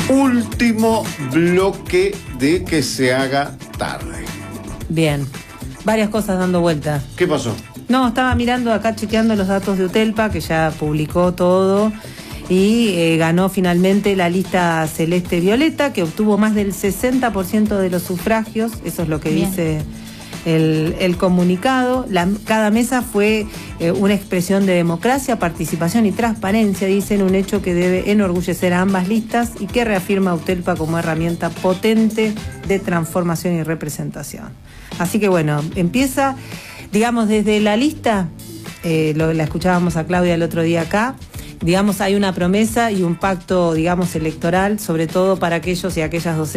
Último bloque de que se haga tarde. Bien, varias cosas dando vueltas. ¿Qué pasó? No, estaba mirando acá, chequeando los datos de UTELPA, que ya publicó todo, y ganó finalmente la lista Celeste Violeta, que obtuvo más del 60% de los sufragios. Eso es lo que dice el comunicado. Cada mesa fue una expresión de democracia, participación y transparencia, dicen, un hecho que debe enorgullecer a ambas listas y que reafirma a UTELPA como herramienta potente de transformación y representación. Así que bueno, empieza, digamos, desde la lista, la escuchábamos a Claudia el otro día acá, digamos, hay una promesa y un pacto, digamos, electoral, sobre todo para aquellos y aquellas docentes